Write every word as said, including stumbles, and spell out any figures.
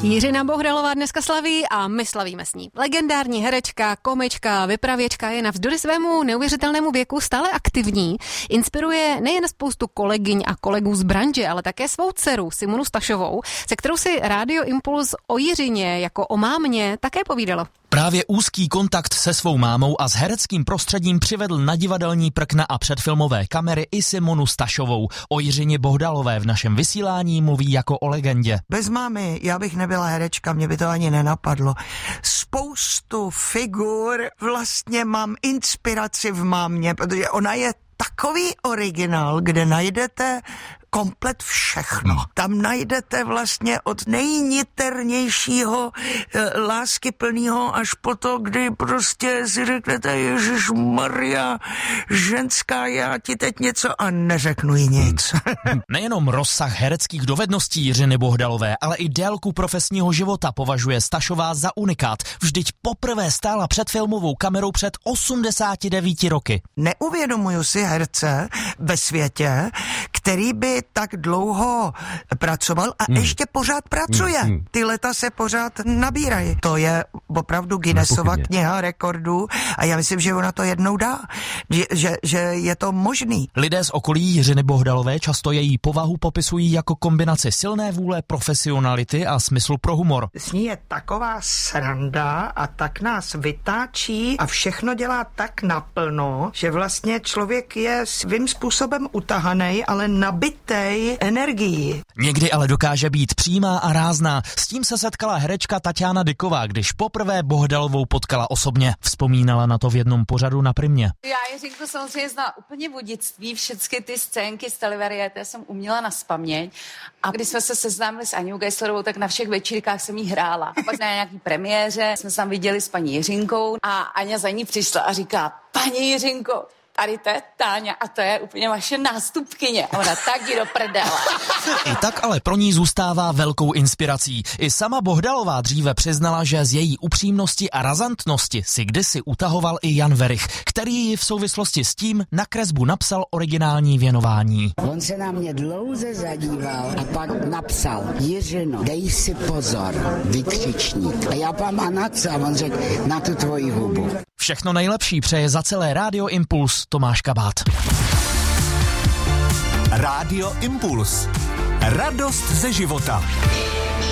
Jiřina Bohdalová dneska slaví a my slavíme s ní. Legendární herečka, komička, vypravěčka je navzdory svému neuvěřitelnému věku stále aktivní. Inspiruje nejen spoustu kolegyň a kolegů z branže, ale také svou dceru Simonu Stašovou, se kterou si Rádio Impuls o Jiřině jako o mámě také povídalo. Právě úzký kontakt se svou mámou a s hereckým prostředím přivedl na divadelní prkna a předfilmové kamery i Simonu Stašovou. O Jiřině Bohdalové v našem vysílání mluví jako o legendě. Bez mámy já bych nebyla herečka, mě by to ani nenapadlo. Spoustu figur vlastně mám inspiraci v mámě, protože ona je takový originál, kde najdete komplet všechno. Tam najdete vlastně od nejniternějšího e, láskyplného až po to, kdy prostě si řeknete Ježišmarja, ženská, já ti teď něco a neřeknu jí nic. Nejenom rozsah hereckých dovedností Jiřiny Bohdalové, ale i délku profesního života považuje Stašová za unikát. Vždyť poprvé stála před filmovou kamerou před osmdesáti devíti roky. Neuvědomuju si herce ve světě, který by tak dlouho pracoval a mm. ještě pořád pracuje. Mm. Ty leta se pořád nabírají. To je opravdu Guinnessova kniha rekordů a já myslím, že ona to jednou dá. Že, že, že je to možný. Lidé z okolí Jiřiny Bohdalové často její povahu popisují jako kombinaci silné vůle, profesionality a smyslu pro humor. S ní je taková sranda a tak nás vytáčí a všechno dělá tak naplno, že vlastně člověk je svým způsobem utahanej, ale nabitej energií. Někdy ale dokáže být přímá a rázná. S tím se setkala herečka Taťána Dyková, když poprvé Bohdalovou potkala osobně. Vzpomínala na to v jednom pořadu na Primě. Já Jiřinku samozřejmě znala úplně v dětství, všechny ty scénky z televariéty jsem uměla naspaměť. A když jsme se seznámili s Aňou Geislerovou, tak na všech večírkách jsem jí hrála. A pak na nějaký premiéře jsme se tam viděli s paní Jiřinkou a Aňa za ní přišla a říká: paní Jiřinko, tady to je Táňa a to je úplně vaše nástupkyně. A ona tak jdi do prdele. I tak ale pro ní zůstává velkou inspirací. I sama Bohdalová dříve přiznala, že z její upřímnosti a razantnosti si kdysi utahoval i Jan Werich, který ji v souvislosti s tím na kresbu napsal originální věnování. On se na mě dlouze zadíval a pak napsal: Jiřino, dej si pozor, vykřičník. A já pám a na co? A on řekl: na tu tvoji hubu. Všechno nejlepší přeje za celé Rádio Impuls Tomáš Kabát. Rádio Impuls. Radost ze života.